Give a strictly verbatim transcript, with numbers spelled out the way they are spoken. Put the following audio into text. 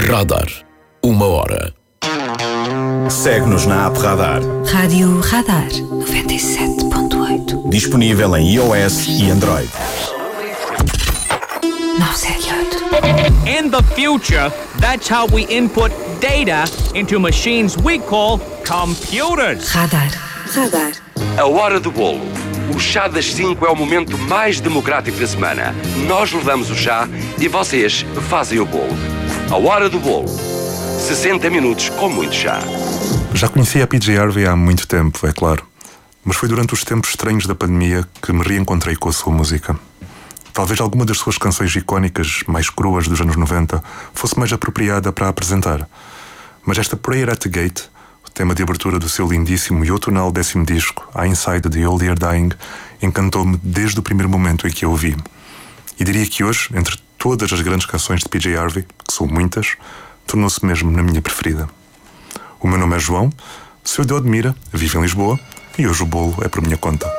Radar. Uma hora. Segue-nos na app Radar. Rádio Radar noventa e sete ponto oito. Disponível em iOS e Android. novecentos e oito. In the future, that's how we input data into machines we call computers. Radar. Radar. A hora do bolo. O chá das cinco é o momento mais democrático da semana. Nós levamos o chá e vocês fazem o bolo. A hora do bolo. sessenta minutos com muito chá. Já conhecia a P J Harvey há muito tempo, é claro. Mas foi durante os tempos estranhos da pandemia que me reencontrei com a sua música. Talvez alguma das suas canções icónicas, mais cruas dos anos noventa, fosse mais apropriada para apresentar. Mas esta Prayer at the Gate, o tema de abertura do seu lindíssimo e outonal décimo disco, I Inside the Old Year Dying, encantou-me desde o primeiro momento em que a ouvi. E diria que hoje, entre todas as grandes canções de P J Harvey, que são muitas, tornou-se mesmo na minha preferida. O meu nome é João, sou de Odmira, vivo em Lisboa e hoje o bolo é por minha conta.